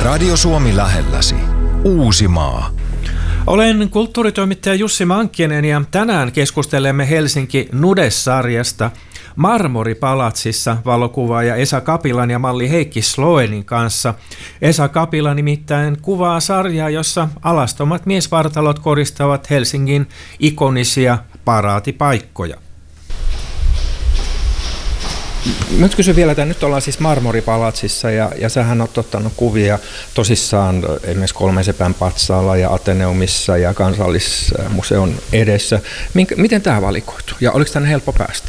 Radio Suomi lähelläsi. Uusimaa. Olen kulttuuritoimittaja Jussi Mankkinen ja tänään keskustelemme Helsinki Nude-sarjasta Marmoripalatsissa valokuvaaja Esa Kapilan ja malli Heikki Sloenin kanssa. Esa Kapila nimittäin kuvaa sarjaa, jossa alastomat miesvartalot koristavat Helsingin ikonisia paraatipaikkoja. Nyt kysyn vielä, että nyt ollaan siis Marmoripalatsissa ja sähän oot ottanut kuvia tosissaan esimerkiksi Kolmen sepän patsaalla ja Ateneumissa ja Kansallismuseon edessä. Miten tämä valikoitu ja oliko tänne helppo päästä?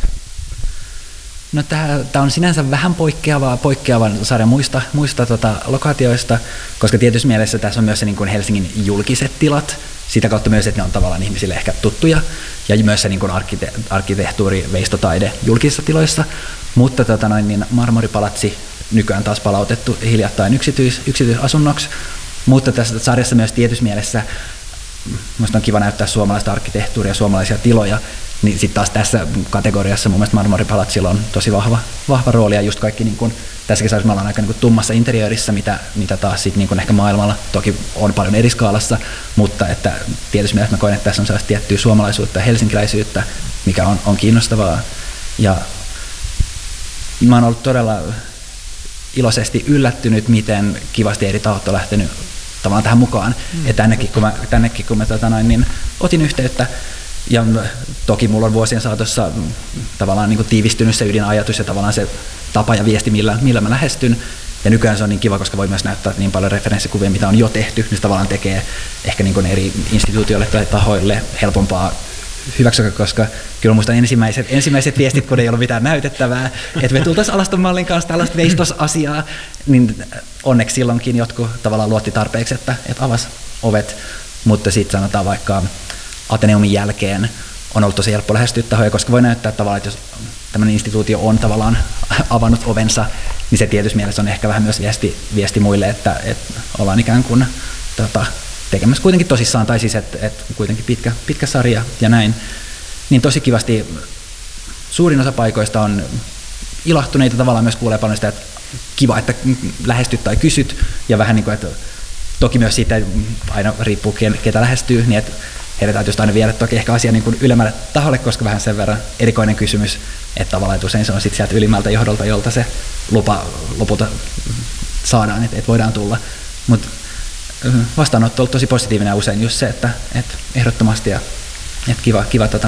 No tämä on sinänsä vähän poikkeavan sarjan muista lokaatioista, koska tietysti mielessä tässä on myös se niin kuin Helsingin julkiset tilat, sitä kautta myös, että ne on tavallaan ihmisille ehkä tuttuja, ja myös se niin kuin arkkitehtuuri, veistotaide julkisissa tiloissa, mutta Marmoripalatsi nykyään taas palautettu hiljattain yksityisasunnoksi, mutta tässä sarjassa myös tietysti mielessä minusta on kiva näyttää suomalaista arkkitehtuuria, suomalaisia tiloja, niin sitten taas tässä kategoriassa mun mielestä Marmoripalatsilla on tosi vahva rooli, ja just kaikki niin kun, tässäkin sarjassa me ollaan aika niin kun tummassa interiörissä, mitä taas sit, niin kun ehkä maailmalla toki on paljon eri skaalassa, mutta että tietysti mielessä mä koen, että tässä on sellaista tiettyä suomalaisuutta ja helsinkiläisyyttä, mikä on kiinnostavaa, ja mä oon ollut todella iloisesti yllättynyt, miten kivasti eri tahot on lähtenyt tavallaan tähän mukaan, että tännekin kun mä otin yhteyttä, ja toki mulla on vuosien saatossa tavallaan niin kuin tiivistynyt se ydinajatus ja tavallaan se tapa ja viesti, millä mä lähestyn. Ja nykyään se on niin kiva, koska voi myös näyttää niin paljon referenssikuvia, mitä on jo tehty, niin se tavallaan tekee ehkä niin kuin eri instituutioille tai tahoille helpompaa hyväksyä, koska kyllä muistan ensimmäiset viestit, kun ei ollut mitään näytettävää, että me tultaisiin alaston mallin kanssa tällaista veistosasiaa, niin onneksi silloinkin jotkut tavallaan luotti tarpeeksi, että avasi ovet, mutta sitten sanotaan vaikka Ateneumin jälkeen on ollut tosi helppo lähestyä tahoja, koska voi näyttää tavallaan, että jos tämmöinen instituutio on tavallaan avannut ovensa, niin se tietysti mielessä on ehkä vähän myös viesti muille, että ollaan ikään kuin tekemässä kuitenkin tosissaan, tai siis että kuitenkin pitkä sarja ja näin. Niin tosi kivasti suurin osa paikoista on ilahtuneita, tavallaan myös kuulee paljon sitä, että kiva, että lähestyt tai kysyt, ja vähän niin kuin, että toki myös siitä aina riippuu ketä lähestyy, niin että heidän täytyy aina viedä toki ehkä asia niin kuin ylemmälle taholle, koska vähän sen verran erikoinen kysymys, että tavallaan että usein se on sitten sieltä ylimmältä johdolta, jolta se lupa lopulta saadaan, että voidaan tulla. Mutta vastaanotto on ollut tosi positiivinen ja usein just se, että ehdottomasti ja että kiva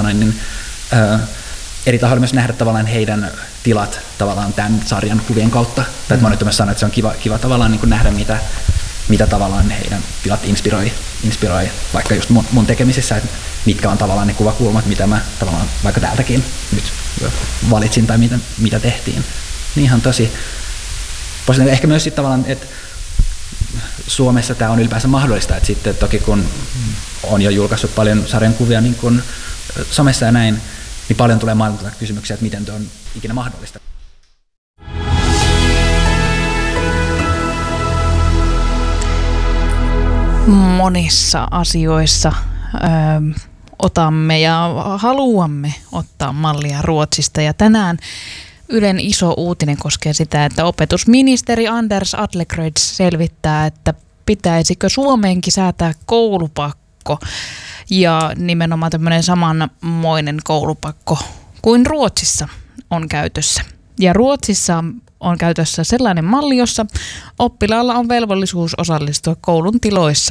eri tahoilla myös nähdä tavallaan heidän tilat tavallaan tämän sarjan kuvien kautta. Tai mä nyt myös sanon, että se on kiva tavallaan niin kuin nähdä, mitä tavallaan heidän tilat inspiroi vaikka just mun tekemisissä, että mitkä on tavallaan ne kuvakulmat, mitä mä tavallaan vaikka täältäkin nyt valitsin tai mitä tehtiin. Niin ihan tosi positiivinen. Ehkä myös sitten tavallaan, että Suomessa tämä on ylipäänsä mahdollista, että sitten toki kun on jo julkaissut paljon sarjan kuvia niin kun somessa ja näin, niin paljon tulee maailmalta kysymyksiä, että miten tuo on ikinä mahdollista. Monissa asioissa otamme ja haluamme ottaa mallia Ruotsista, ja tänään Ylen iso uutinen koskee sitä, että opetusministeri Anders Adlercreutz selvittää, että pitäisikö Suomeenkin säätää koulupakko, ja nimenomaan tämmöinen samanmoinen koulupakko kuin Ruotsissa on käytössä. Ja Ruotsissa on käytössä sellainen malli, jossa oppilaalla on velvollisuus osallistua koulun tiloissa